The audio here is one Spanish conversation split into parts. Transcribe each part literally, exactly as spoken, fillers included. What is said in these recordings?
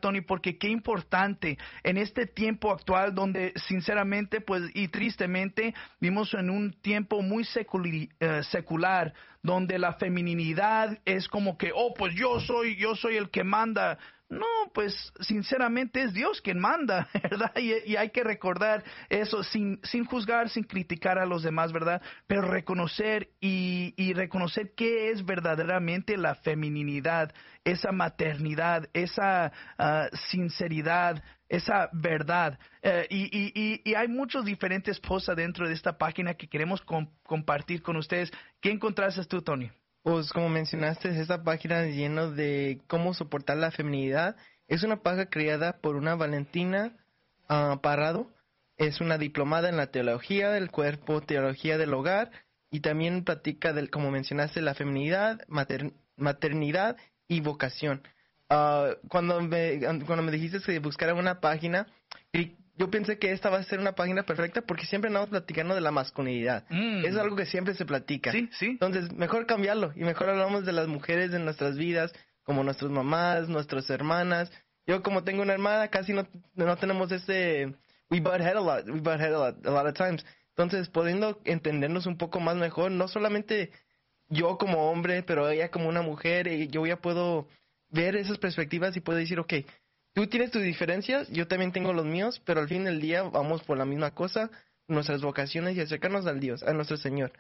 Tony, porque qué importante en este tiempo actual donde sinceramente pues y tristemente vivimos en un tiempo muy seculi- uh, secular donde la feminidad es como que, oh, pues yo soy, yo soy el que manda. No, pues sinceramente es Dios quien manda, ¿verdad? Y, y hay que recordar eso sin, sin juzgar, sin criticar a los demás, ¿verdad? Pero reconocer y, y reconocer qué es verdaderamente la feminidad, esa maternidad, esa uh, sinceridad, esa verdad. Uh, y, y, y, y hay muchas diferentes cosas dentro de esta página que queremos com- compartir con ustedes. ¿Qué encontraste tú, Tony? Pues como mencionaste, esta página lleno de cómo soportar la feminidad. Es una página creada por una Valentina uh, Parrado. Es una diplomada en la teología del cuerpo, teología del hogar, y también platica, del, como mencionaste, la feminidad, mater, maternidad y vocación. Uh, cuando, me, cuando me dijiste que buscara una página, y yo pensé que esta va a ser una página perfecta porque siempre andamos platicando de la masculinidad. Mm. Es algo que siempre se platica. Sí, sí. Entonces, mejor cambiarlo y mejor hablamos de las mujeres de nuestras vidas, como nuestras mamás, nuestras hermanas. Yo como tengo una hermana, casi no, no tenemos ese... We butt head a lot, we butt head a lot, a lot of times. Entonces, pudiendo entendernos un poco más mejor, no solamente yo como hombre, pero ella como una mujer, y yo ya puedo ver esas perspectivas y puedo decir, ok, tú tienes tus diferencias, yo también tengo los míos, pero al fin del día vamos por la misma cosa, nuestras vocaciones y acercarnos al Dios, a nuestro Señor.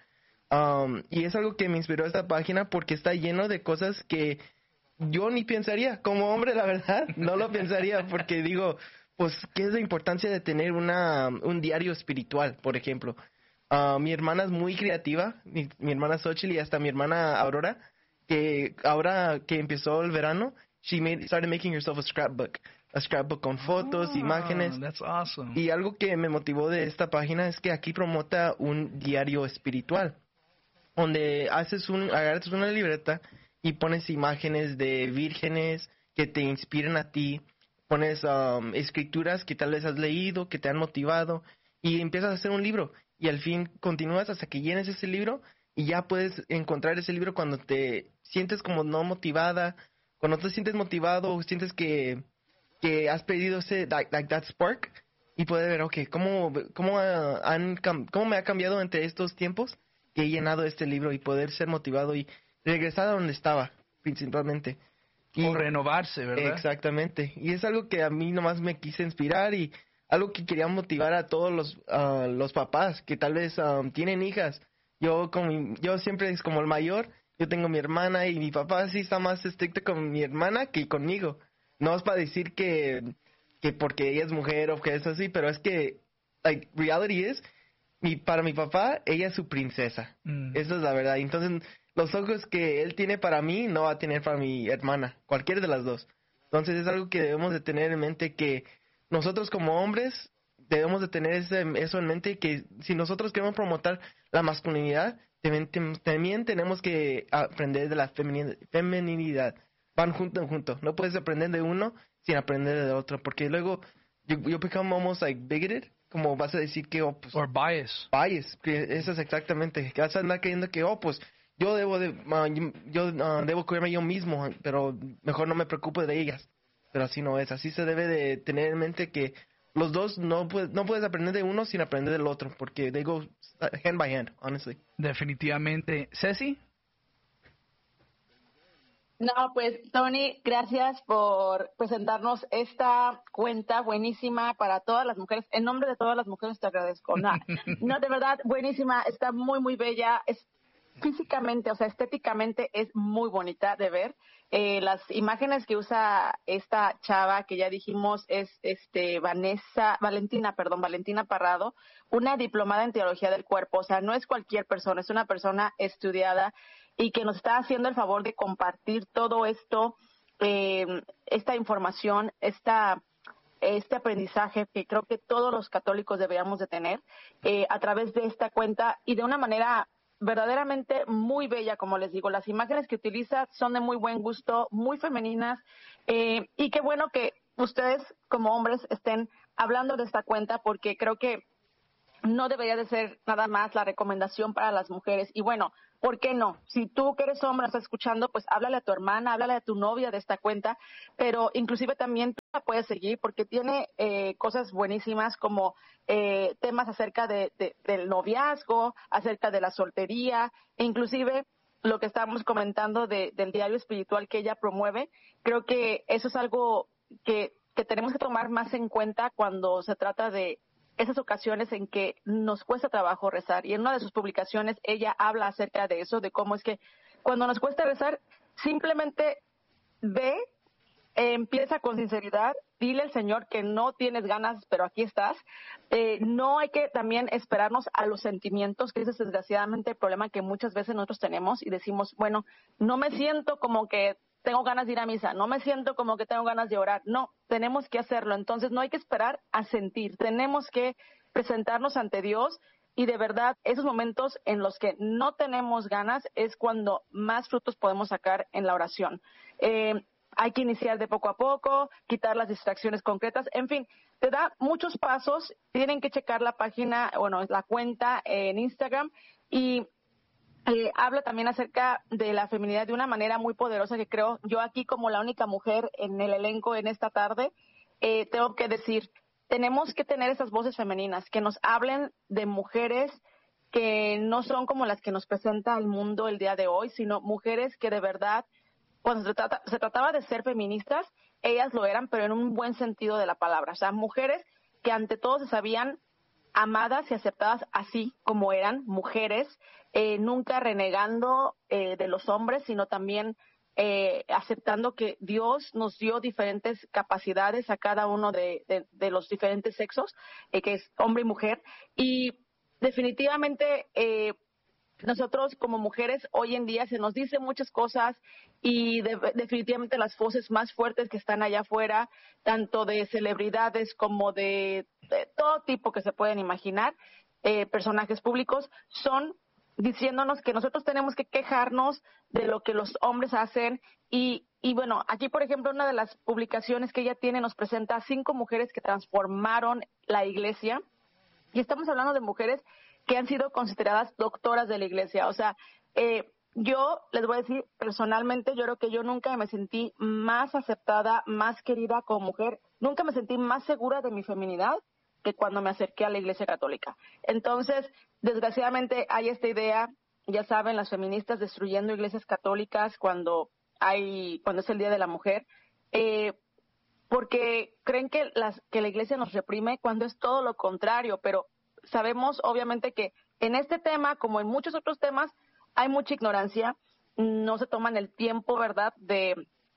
Um, y es algo que me inspiró esta página porque está lleno de cosas que yo ni pensaría, como hombre, la verdad, no lo pensaría porque digo, pues, ¿qué es la importancia de tener una un diario espiritual, por ejemplo? Uh, mi hermana es muy creativa, mi, mi hermana Xochitl y hasta mi hermana Aurora, que ahora que empezó el verano, she made, started making herself a scrapbook, a scrapbook con fotos, oh, imágenes. That's awesome. Y algo que me motivó de esta página es que aquí promota un diario espiritual, donde haces un, agarras una libreta y pones imágenes de vírgenes que te inspiren a ti, pones um, escrituras que tal vez has leído, que te han motivado, y empiezas a hacer un libro, y al fin continúas hasta que llenes ese libro, y ya puedes encontrar ese libro cuando te sientes como no motivada, cuando te sientes motivado o sientes que, que has perdido ese, like, like that spark, y puedes ver, ok, ¿cómo, cómo, uh, han, cómo me ha cambiado entre estos tiempos que he llenado este libro y poder ser motivado y regresar a donde estaba, principalmente. Y, o renovarse, ¿verdad? Exactamente. Y es algo que a mí nomás me quise inspirar y algo que quería motivar a todos los uh, los papás que tal vez um, tienen hijas. Yo como yo siempre es como el mayor, yo tengo mi hermana y mi papá sí está más estricto con mi hermana que conmigo. No es para decir que que porque ella es mujer o que es así, pero es que like reality is mi, para mi papá, ella es su princesa. Mm. Esa es la verdad. Entonces, los ojos que él tiene para mí, no va a tener para mi hermana. Cualquiera de las dos. Entonces, es algo que debemos de tener en mente, que nosotros como hombres debemos de tener ese, eso en mente, que si nosotros queremos promotar la masculinidad, también, también tenemos que aprender de la femini, feminidad. Van junto en junto. No puedes aprender de uno sin aprender del otro. Porque luego, yo, yo become almost like bigoted. Como vas a decir que, oh, pues... Or bias. Bias, que eso es exactamente. Que vas a andar creyendo que, oh, pues, yo debo de... Uh, yo uh, debo cuidarme yo mismo, pero mejor no me preocupo de ellas. Pero así no es. Así se debe de tener en mente que los dos no, puedes, no puedes aprender de uno sin aprender del otro. Porque they go hand by hand, honestly. Definitivamente. ¿Ceci? No, pues Tony, gracias por presentarnos esta cuenta buenísima para todas las mujeres. En nombre de todas las mujeres te agradezco. No, no, de verdad, buenísima, está muy, muy bella. Es físicamente, o sea, estéticamente es muy bonita de ver. Eh, las imágenes que usa esta chava que ya dijimos es este Vanessa, Valentina, perdón, Valentina Parrado, una diplomada en teología del cuerpo. O sea, no es cualquier persona, es una persona estudiada y que nos está haciendo el favor de compartir todo esto, eh, esta información, esta este aprendizaje que creo que todos los católicos deberíamos de tener eh, a través de esta cuenta y de una manera verdaderamente muy bella, como les digo. Las imágenes que utiliza son de muy buen gusto, muy femeninas, eh, y qué bueno que ustedes como hombres estén hablando de esta cuenta, porque creo que no debería de ser nada más la recomendación para las mujeres. Y bueno, ¿por qué no? Si tú que eres hombre estás escuchando, pues háblale a tu hermana, háblale a tu novia de esta cuenta, pero inclusive también tú la puedes seguir porque tiene eh, cosas buenísimas como eh, temas acerca de, de, del noviazgo, acerca de la soltería, e inclusive lo que estábamos comentando de, del diario espiritual que ella promueve. Creo que eso es algo que, que tenemos que tomar más en cuenta cuando se trata de esas ocasiones en que nos cuesta trabajo rezar. Y en una de sus publicaciones ella habla acerca de eso, de cómo es que cuando nos cuesta rezar, simplemente ve, eh, empieza con sinceridad, dile al Señor que no tienes ganas, pero aquí estás. Eh, no hay que también esperarnos a los sentimientos, que ese es desgraciadamente el problema que muchas veces nosotros tenemos y decimos, bueno, no me siento como que tengo ganas de ir a misa, no me siento como que tengo ganas de orar. No, tenemos que hacerlo. Entonces no hay que esperar a sentir, tenemos que presentarnos ante Dios y de verdad esos momentos en los que no tenemos ganas es cuando más frutos podemos sacar en la oración. Eh, hay que iniciar de poco a poco, quitar las distracciones concretas, en fin, te da muchos pasos. Tienen que checar la página, bueno, la cuenta en Instagram y Eh, habla también acerca de la feminidad de una manera muy poderosa que creo yo aquí como la única mujer en el elenco en esta tarde, eh, tengo que decir, tenemos que tener esas voces femeninas que nos hablen de mujeres que no son como las que nos presenta el mundo el día de hoy, sino mujeres que de verdad, cuando se, trata, se trataba de ser feministas, ellas lo eran, pero en un buen sentido de la palabra. O sea, mujeres que ante todo se sabían amadas y aceptadas así como eran, mujeres, eh, nunca renegando eh, de los hombres, sino también eh, aceptando que Dios nos dio diferentes capacidades a cada uno de, de, de los diferentes sexos, eh, que es hombre y mujer, y definitivamente eh, nosotros como mujeres hoy en día se nos dice muchas cosas y de, definitivamente las voces más fuertes que están allá afuera, tanto de celebridades como de, de todo tipo que se pueden imaginar, eh, personajes públicos, son diciéndonos que nosotros tenemos que quejarnos de lo que los hombres hacen y, y bueno, aquí por ejemplo una de las publicaciones que ella tiene nos presenta a cinco mujeres que transformaron la iglesia y estamos hablando de mujeres que han sido consideradas doctoras de la iglesia. O sea, eh, yo les voy a decir personalmente, yo creo que yo nunca me sentí más aceptada, más querida como mujer, nunca me sentí más segura de mi feminidad que cuando me acerqué a la iglesia católica. Entonces, desgraciadamente hay esta idea, ya saben, las feministas destruyendo iglesias católicas cuando hay, cuando es el Día de la Mujer, eh, porque creen que, las, que la iglesia nos reprime cuando es todo lo contrario, pero sabemos obviamente que en este tema, como en muchos otros temas, hay mucha ignorancia, no se toman el tiempo, ¿verdad?, de,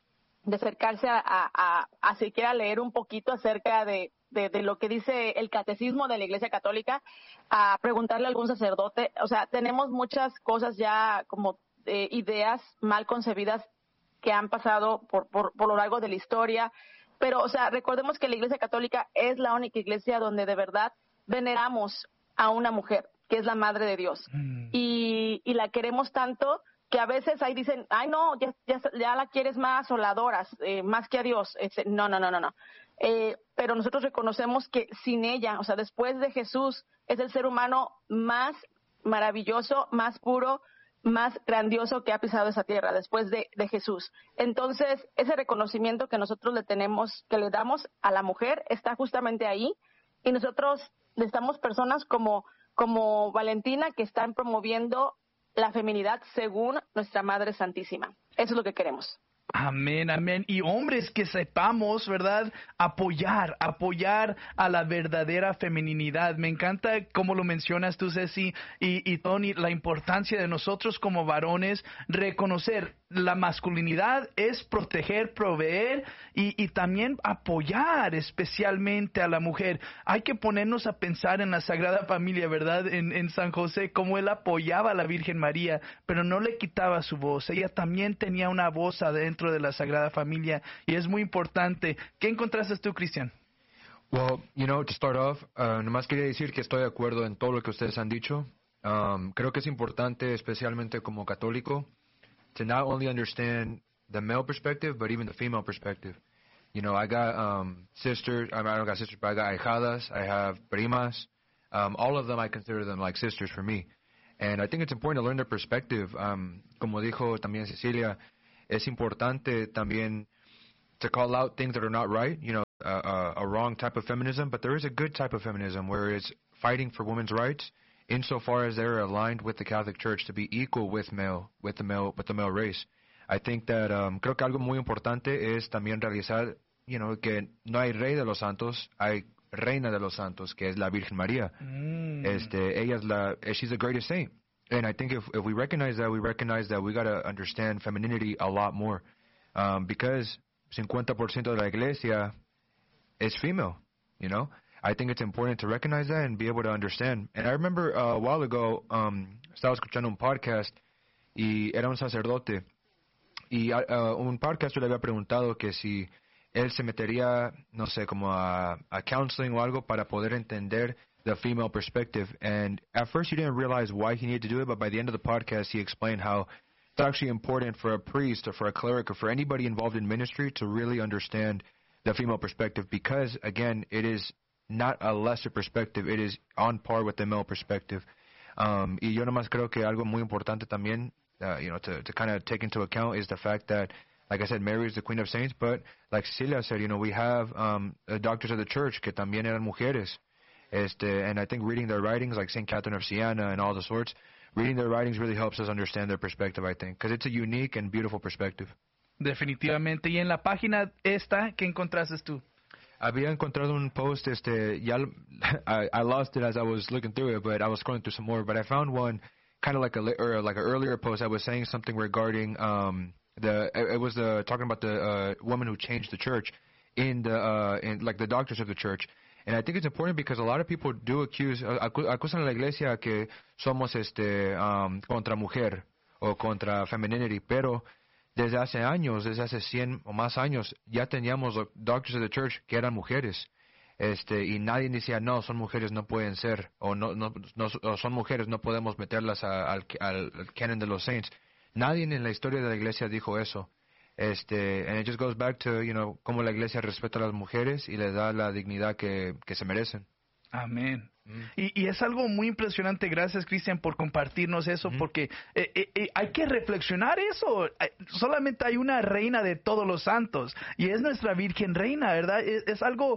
de acercarse a, a, a, a siquiera leer un poquito acerca de, de, de lo que dice el catecismo de la Iglesia Católica, a preguntarle a algún sacerdote. O sea, tenemos muchas cosas ya como eh, ideas mal concebidas que han pasado por, por, por lo largo de la historia, pero, o sea, recordemos que la Iglesia Católica es la única iglesia donde de verdad veneramos a una mujer, que es la Madre de Dios, mm. y, y la queremos tanto que a veces ahí dicen, ay no, ya, ya, ya la quieres más o la adoras, eh, más que a Dios. Este, no, no, no, no, no. Eh, pero nosotros reconocemos que sin ella, o sea, después de Jesús, es el ser humano más maravilloso, más puro, más grandioso que ha pisado esa tierra, después de, de Jesús. Entonces, ese reconocimiento que nosotros le tenemos, que le damos a la mujer, está justamente ahí, y nosotros necesitamos personas como, como Valentina que están promoviendo la feminidad según nuestra Madre Santísima. Eso es lo que queremos. Amén, amén. Y hombres que sepamos, ¿verdad? Apoyar, apoyar a la verdadera feminidad. Me encanta como lo mencionas tú, Ceci, y, y Tony, la importancia de nosotros como varones reconocer la masculinidad es proteger, proveer y, y también apoyar especialmente a la mujer. Hay que ponernos a pensar en la Sagrada Familia, ¿verdad? En, en San José, cómo él apoyaba a la Virgen María, pero no le quitaba su voz. Ella también tenía una voz adentro de la Sagrada Familia y es muy importante. ¿Qué encontraste tú, Cristian? Well, you know, to start off, uh, nomás quería decir que estoy de acuerdo en todo lo que ustedes han dicho. Um, creo que es importante, especialmente como católico, to not only understand the male perspective, but even the female perspective. You know, I got um, sisters, I don't got sisters, but I got ahijadas, I have primas. Um, all of them, I consider them like sisters for me. And I think it's important to learn their perspective. Um, como dijo también Cecilia, es importante también to call out things that are not right, you know, uh, uh, a wrong type of feminism, but there is a good type of feminism where it's fighting for women's rights insofar as they're aligned with the Catholic Church to be equal with male, with the male, with the male race. I think that, um, creo que algo muy importante es también realizar, you know, que no hay rey de los santos, hay reina de los santos, que es la Virgen María. Mm. Este, ella es la, she's the greatest saint. And I think if, if we recognize that, we recognize that we got to understand femininity a lot more. Um, because fifty percent de la iglesia is female, you know? I think it's important to recognize that and be able to understand. And I remember uh, a while ago, um, estaba escuchando un podcast y era un sacerdote. Y uh, un podcaster le había preguntado que si él se metería, no sé, como a, a counseling o algo para poder entender the female perspective. And at first he didn't realize why he needed to do it, but by the end of the podcast he explained how it's actually important for a priest or for a cleric or for anybody involved in ministry to really understand the female perspective because, again, it is not a lesser perspective. It is on par with the male perspective. Um, y yo nomás creo que algo muy importante también, uh, you know, to, to kind of take into account is the fact that, like I said, Mary is the Queen of Saints, but like Cecilia said, you know, we have um, uh, doctors of the church que también eran mujeres. Este, and I think reading their writings, like Saint Catherine of Siena and all the sorts, reading their writings really helps us understand their perspective, I think, because it's a unique and beautiful perspective. Definitivamente. Y en la página esta, ¿qué encontraste tú? Había encontrado un post, este, ya, I, I lost it as I was looking through it, but I was scrolling through some more. But I found one, kind of like a or like an earlier post. I was saying something regarding um the it was the talking about the uh, woman who changed the church in the uh in like the doctors of the church. And I think it's important because a lot of people do accuse, acusan a la iglesia que somos este um, contra mujer o contra femininity, pero desde hace años, desde hace cien o más años, ya teníamos doctors of the church que eran mujeres. Este, y nadie decía, no, son mujeres, no pueden ser, o no, no, no o son mujeres, no podemos meterlas a, al, al, al canon de los saints. Nadie en la historia de la iglesia dijo eso. Este, and it just goes back to, you know, cómo la iglesia respeta a las mujeres y les da la dignidad que, que se merecen. Amén. Mm. Y, y es algo muy impresionante. Gracias, Cristian, por compartirnos eso, mm. porque eh, eh, eh, hay que reflexionar eso. Solamente hay una reina de todos los santos y es nuestra Virgen Reina, ¿verdad? Es, es algo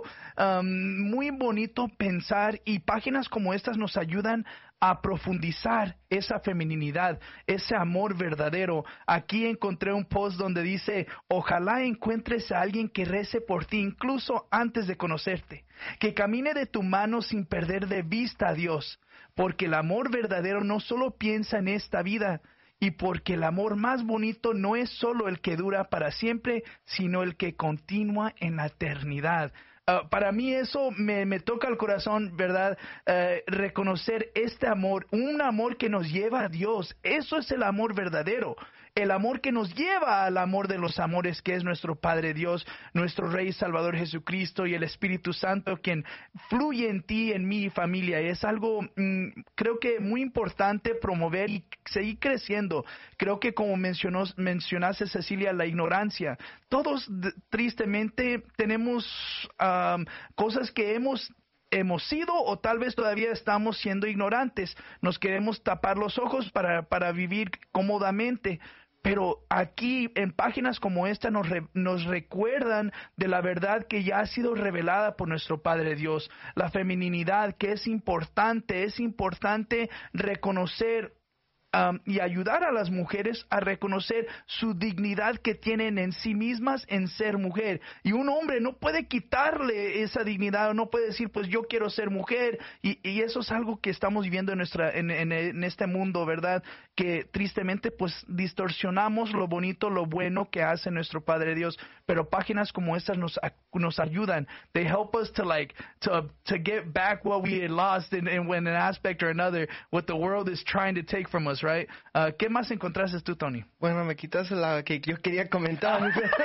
um, muy bonito pensar y páginas como estas nos ayudan a profundizar esa feminidad, ese amor verdadero. Aquí encontré un post donde dice, ojalá encuentres a alguien que rece por ti incluso antes de conocerte, que camine de tu mano sin perder de vista a Dios, porque el amor verdadero no solo piensa en esta vida, y porque el amor más bonito no es solo el que dura para siempre, sino el que continúa en la eternidad. Uh, para mí eso me, me toca el corazón, ¿verdad? Uh, reconocer este amor, un amor que nos lleva a Dios. Eso es el amor verdadero. El amor que nos lleva al amor de los amores, que es nuestro Padre Dios, nuestro Rey Salvador Jesucristo y el Espíritu Santo, quien fluye en ti, en mi familia. Y es algo, mmm, creo que muy importante promover y seguir creciendo. Creo que como mencionó, mencionaste, Cecilia, la ignorancia. Todos, tristemente, tenemos um, cosas que hemos hemos sido o tal vez todavía estamos siendo ignorantes. Nos queremos tapar los ojos para, para vivir cómodamente. Pero aquí en páginas como esta nos, re, nos recuerdan de la verdad que ya ha sido revelada por nuestro Padre Dios. La feminidad, que es importante, es importante reconocer Um, y ayudar a las mujeres a reconocer su dignidad que tienen en sí mismas en ser mujer. Y un hombre no puede quitarle esa dignidad, no puede decir, pues yo quiero ser mujer. Y, y eso es algo que estamos viviendo en, nuestra, en, en, en este mundo, ¿verdad? Que tristemente pues distorsionamos lo bonito, lo bueno que hace nuestro Padre Dios. Pero páginas como estas nos, nos ayudan. They help us to like, to, to get back what we had lost in, in, in an aspect or another, what the world is trying to take from us. Right? Uh, ¿Qué más encontraste tú, Tony? Bueno, me quitas la que yo quería comentar,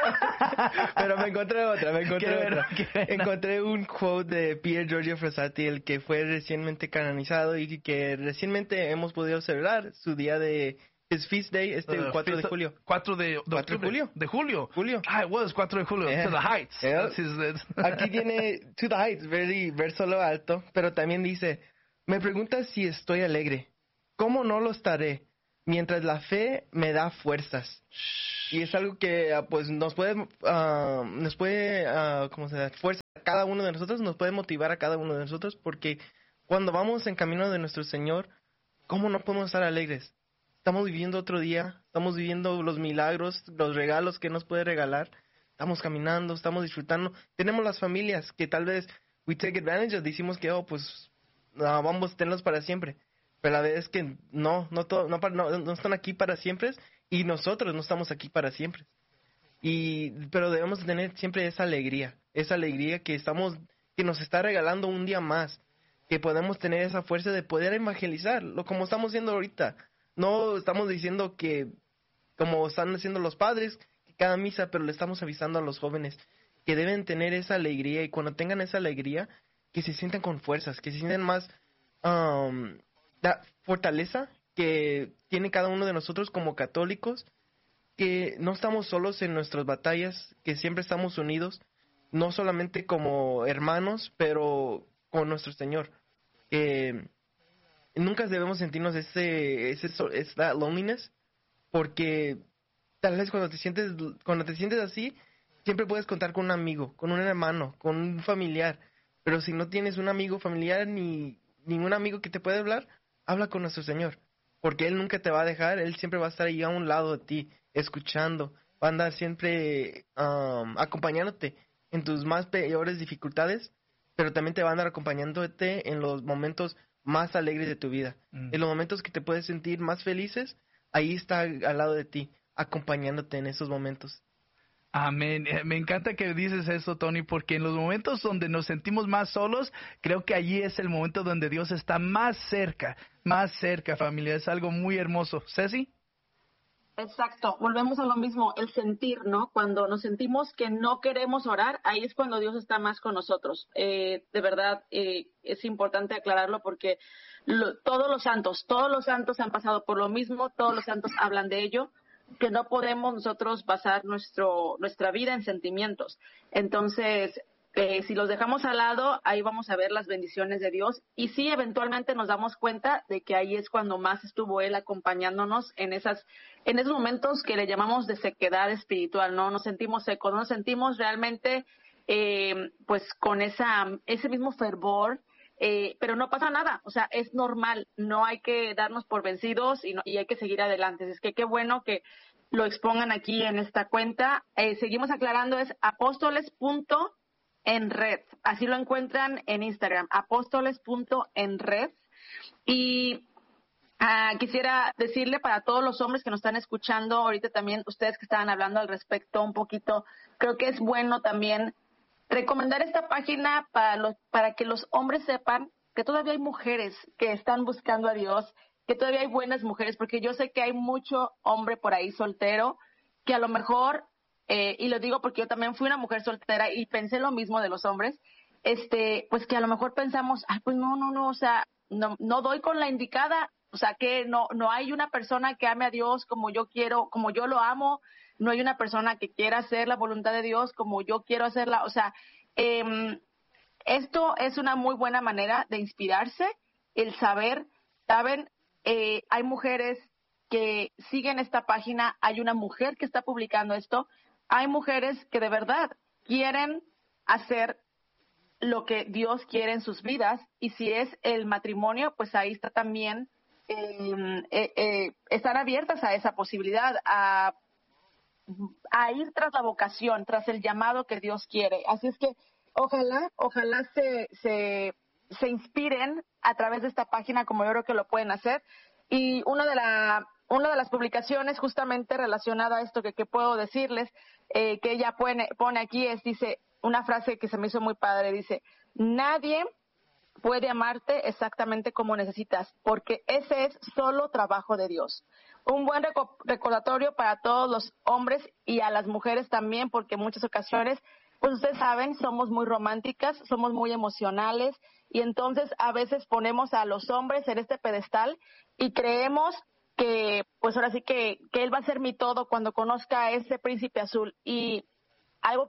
pero me encontré otra, me encontré otra. Encontré un quote de Pier Giorgio Frassati, el que fue recientemente canonizado y que recientemente hemos podido celebrar su día de his feast day, este uh, cuatro de julio. cuatro de, de, cuatro de julio. De julio. Julio. Ah, it was cuatro de julio. Yeah. To the heights. Yeah. His, Aquí tiene to the heights, very, verso lo alto, pero también dice, me preguntas si estoy alegre. ¿cómo no lo estaré mientras la fe me da fuerzas? Y es algo que ah, pues nos puede, uh, nos puede, uh, ¿cómo se da? Fuerza a cada uno de nosotros, nos puede motivar a cada uno de nosotros, porque cuando vamos en camino de nuestro Señor, ¿cómo no podemos estar alegres? Estamos viviendo otro día, estamos viviendo los milagros, los regalos que nos puede regalar, estamos caminando, estamos disfrutando, tenemos las familias que tal vez we take advantage of, decimos que oh pues no, vamos a tenerlos para siempre, pero la verdad es que no, no, todo, no, no, no están aquí para siempre y nosotros no estamos aquí para siempre. Y pero debemos tener siempre esa alegría, esa alegría que estamos, que nos está regalando un día más, que podemos tener esa fuerza de poder evangelizar, lo como estamos haciendo ahorita. No estamos diciendo que, como están haciendo los padres, que cada misa, pero le estamos avisando a los jóvenes que deben tener esa alegría, y cuando tengan esa alegría, que se sientan con fuerzas, que se sientan más um, la fortaleza que tiene cada uno de nosotros como católicos, que no estamos solos en nuestras batallas, que siempre estamos unidos, no solamente como hermanos, pero con nuestro Señor. Que nunca debemos sentirnos ese, ese, esa loneliness, porque tal vez cuando te sientes, cuando te sientes así, siempre puedes contar con un amigo, con un hermano, con un familiar, pero si no tienes un amigo familiar ni ningún amigo que te pueda hablar, habla con nuestro Señor, porque Él nunca te va a dejar, Él siempre va a estar ahí a un lado de ti, escuchando, va a andar siempre um, acompañándote en tus más peores dificultades, pero también te va a andar acompañándote en los momentos más alegres de tu vida. Mm. En los momentos que te puedes sentir más felices, ahí está al lado de ti, acompañándote en esos momentos. Amén. Me encanta que dices eso, Tony, porque en los momentos donde nos sentimos más solos, creo que allí es el momento donde Dios está más cerca, más cerca, familia. Es algo muy hermoso. ¿Ceci? Exacto, volvemos a lo mismo, el sentir, ¿no? Cuando nos sentimos que no queremos orar, ahí es cuando Dios está más con nosotros. Eh, de verdad, eh, es importante aclararlo porque lo, todos los santos, todos los santos han pasado por lo mismo, todos los santos hablan de ello, que no podemos nosotros basar nuestro nuestra vida en sentimientos. Entonces, Eh, si los dejamos al lado, ahí vamos a ver las bendiciones de Dios, y sí, eventualmente nos damos cuenta de que ahí es cuando más estuvo Él acompañándonos en esas, en esos momentos que le llamamos de sequedad espiritual, ¿no? Nos sentimos secos, no nos sentimos realmente eh, pues con esa ese mismo fervor, eh, pero no pasa nada, o sea, es normal, no hay que darnos por vencidos y, no, y hay que seguir adelante. Es que qué bueno que lo expongan aquí en esta cuenta. Eh, seguimos aclarando, es apóstoles punto en red, así lo encuentran en Instagram, apóstoles punto en red. Y uh, quisiera decirle para todos los hombres que nos están escuchando ahorita, también ustedes que estaban hablando al respecto un poquito, creo que es bueno también recomendar esta página para los, para que los hombres sepan que todavía hay mujeres que están buscando a Dios, que todavía hay buenas mujeres, porque yo sé que hay mucho hombre por ahí soltero que a lo mejor Eh, y lo digo porque yo también fui una mujer soltera y pensé lo mismo de los hombres, este, pues que a lo mejor pensamos, ay, pues no, no, no, o sea, no, no doy con la indicada, o sea, que no, no hay una persona que ame a Dios como yo quiero, como yo lo amo, no hay una persona que quiera hacer la voluntad de Dios como yo quiero hacerla, o sea, eh, esto es una muy buena manera de inspirarse, el saber, saben, eh, hay mujeres que siguen esta página, hay una mujer que está publicando esto. Hay mujeres que de verdad quieren hacer lo que Dios quiere en sus vidas, y si es el matrimonio, pues ahí está también, eh, eh, eh, están abiertas a esa posibilidad, a, a ir tras la vocación, tras el llamado que Dios quiere. Así es que ojalá, ojalá se, se, se inspiren a través de esta página, como yo creo que lo pueden hacer. Y una de la una de las publicaciones justamente relacionada a esto que, que puedo decirles, eh, que ella pone, pone aquí, es, dice, una frase que se me hizo muy padre, dice, nadie puede amarte exactamente como necesitas, porque ese es solo trabajo de Dios. Un buen reco- recordatorio para todos los hombres y a las mujeres también, porque en muchas ocasiones, pues ustedes saben, somos muy románticas, somos muy emocionales, y entonces a veces ponemos a los hombres en este pedestal y creemos que pues ahora sí que, que él va a ser mi todo cuando conozca a ese príncipe azul. Y algo que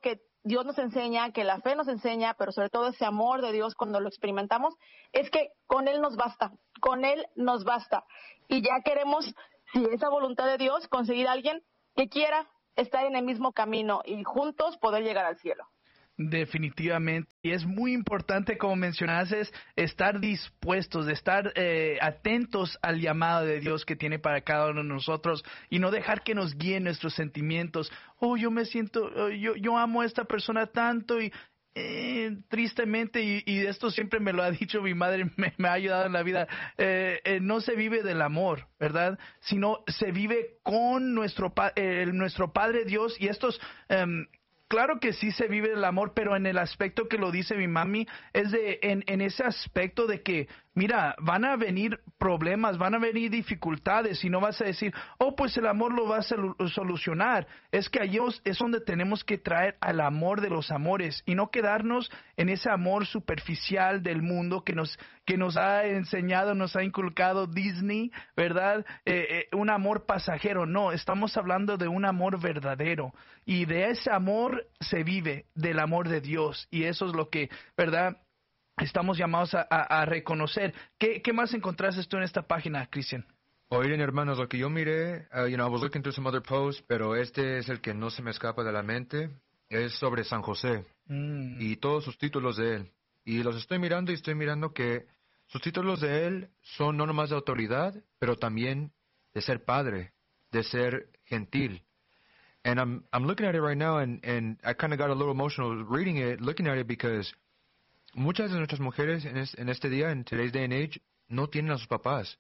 Dios nos enseña, que la fe nos enseña, pero sobre todo ese amor de Dios cuando lo experimentamos, es que con Él nos basta, con Él nos basta. Y ya queremos, si esa voluntad de Dios, conseguir a alguien que quiera estar en el mismo camino y juntos poder llegar al cielo. Definitivamente, y es muy importante, como mencionaste, estar dispuestos, de estar eh, atentos al llamado de Dios que tiene para cada uno de nosotros y no dejar que nos guíen nuestros sentimientos. Oh, yo me siento, oh, yo, yo amo a esta persona tanto y eh, tristemente, y, y esto siempre me lo ha dicho mi madre, me, me ha ayudado en la vida, eh, eh, no se vive del amor, ¿verdad? Sino se vive con nuestro, pa eh, nuestro Padre Dios y estos... Um, Claro que sí se vive el amor, pero en el aspecto que lo dice mi mami, es de en, en ese aspecto de que, mira, van a venir problemas, van a venir dificultades y no vas a decir, oh, pues el amor lo va a solucionar. Es que allí es donde tenemos que traer al amor de los amores y no quedarnos en ese amor superficial del mundo que nos, que nos ha enseñado, nos ha inculcado Disney, ¿verdad? Eh, eh, un amor pasajero. No, estamos hablando de un amor verdadero y de ese amor se vive, del amor de Dios, y eso es lo que, ¿verdad?, estamos llamados a, a, a reconocer. ¿Qué, ¿Qué más encontraste tú en esta página, Cristian? Oigan, hermanos, lo que yo miré, uh, you know, I was looking through some other posts, pero este es el que no se me escapa de la mente, es sobre San José mm. y todos sus títulos de él. Y los estoy mirando y estoy mirando que sus títulos de él son no nomás de autoridad, pero también de ser padre, de ser gentil. And I'm I'm looking at it right now, and, and I kind of got a little emotional reading it, looking at it, because muchas de nuestras mujeres en, es, en este día, in today's day and age, no tienen a sus papás.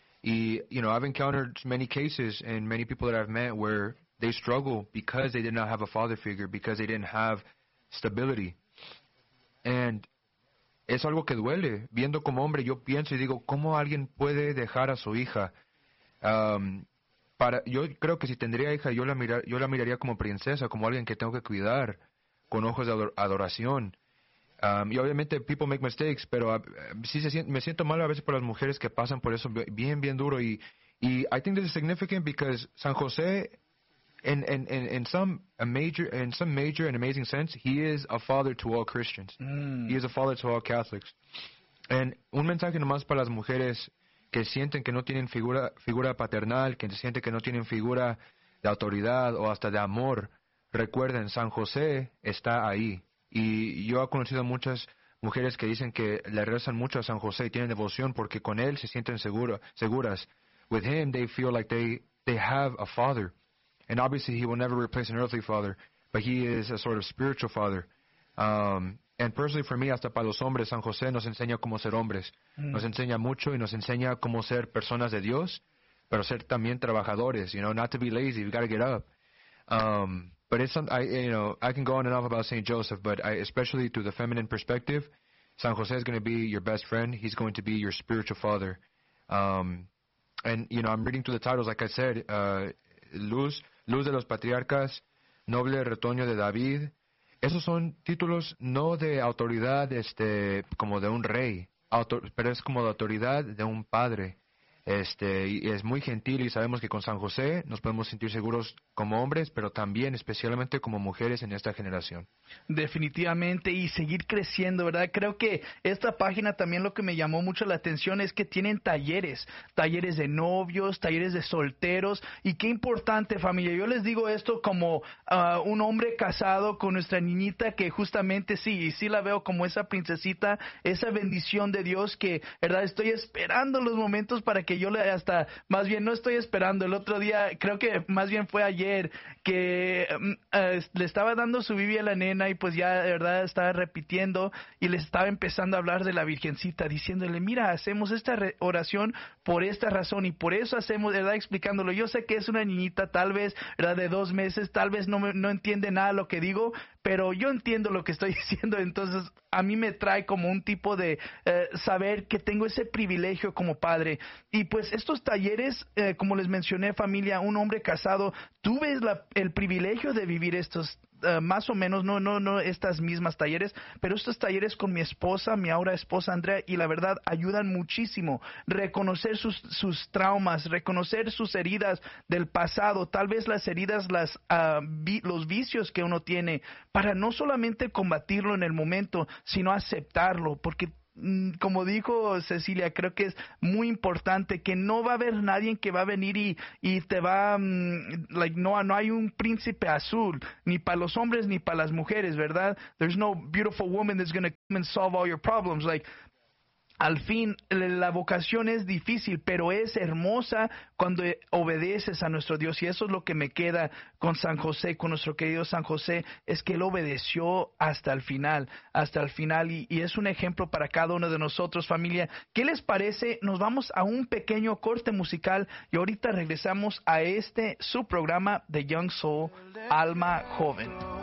Y, you know, I've encountered many cases and many people that I've met where they struggle because they did not have a father figure, because they didn't have stability. And es algo que duele. Viendo como hombre, yo pienso y digo, ¿cómo alguien puede dejar a su hija? Um, Para, yo creo que si tendría hija, yo la, mirar, yo la miraría como princesa, como alguien que tengo que cuidar, con ojos de ador, adoración. Um, y obviamente, people make mistakes, pero uh, sí se siente, me siento mal a veces por las mujeres que pasan por eso bien, bien duro. Y, y I think this is significant because San José, in, in, in, in, some, a major, in some major and amazing sense, he is a father to all Christians. Mm. He is a father to all Catholics. And un mensaje nomás para las mujeres que sienten que no tienen figura, figura paternal, que sienten que no tienen figura de autoridad o hasta de amor. Recuerden, San José está ahí. Y yo he conocido muchas mujeres que dicen que le rezan mucho a San José y tienen devoción porque con él se sienten seguro, seguras. With him, they feel like they, they have a father. And obviously, he will never replace an earthly father, but he is a sort of spiritual father. Um, And personally for me, hasta para los hombres, San José nos enseña cómo ser hombres. Mm. Nos enseña mucho y nos enseña cómo ser personas de Dios, pero ser también trabajadores. You know, not to be lazy. We got to get up. Um, but it's some, I, you know, I can go on and off about Saint Joseph, but I, especially through the feminine perspective, San José is going to be your best friend. He's going to be your spiritual father. Um, and you know, I'm reading through the titles, like I said, uh, Luz, Luz de los Patriarcas, Noble Retoño de David. Esos son títulos no de autoridad este como de un rey, autor, pero es como de autoridad de un padre. Este, y es muy gentil y sabemos que con San José nos podemos sentir seguros como hombres, pero también especialmente como mujeres en esta generación. Definitivamente, y seguir creciendo, ¿verdad? Creo que esta página también lo que me llamó mucho la atención es que tienen talleres, talleres de novios, talleres de solteros, y qué importante, familia. Yo les digo esto como uh, un hombre casado con nuestra niñita que justamente sí, y sí la veo como esa princesita, esa bendición de Dios que, ¿verdad? Estoy esperando los momentos para que yo le hasta, más bien no estoy esperando, el otro día, creo que más bien fue ayer, que uh, le estaba dando su Biblia a la nena y pues ya de verdad estaba repitiendo y les estaba empezando a hablar de la Virgencita, diciéndole, mira, hacemos esta oración por esta razón y por eso hacemos, ¿verdad? Explicándolo. Yo sé que es una niñita tal vez, ¿verdad? De dos meses, tal vez no, me, no entiende nada de lo que digo, pero yo entiendo lo que estoy diciendo, entonces a mí me trae como un tipo de eh, saber que tengo ese privilegio como padre. Y pues estos talleres, eh, como les mencioné, familia, un hombre casado, tú ves la, el privilegio de vivir estos uh, más o menos, no, no, no estas mismas talleres, pero estos talleres con mi esposa, mi ahora esposa Andrea, y la verdad ayudan muchísimo. Reconocer sus, sus traumas, reconocer sus heridas del pasado, tal vez las heridas, las, uh, vi, los vicios que uno tiene, para no solamente combatirlo en el momento, sino aceptarlo, porque como dijo Cecilia, creo que es muy importante que no va a haber nadie que va a venir y, y te va, um, like, no, no hay un príncipe azul, ni para los hombres ni para las mujeres, ¿verdad? There's no beautiful woman that's going to come and solve all your problems. Like, al fin, la vocación es difícil, pero es hermosa cuando obedeces a nuestro Dios. Y eso es lo que me queda con San José, con nuestro querido San José, es que él obedeció hasta el final, hasta el final. Y, y es un ejemplo para cada uno de nosotros, familia. ¿Qué les parece? Nos vamos a un pequeño corte musical y ahorita regresamos a este, su programa de Young Soul, Alma Joven.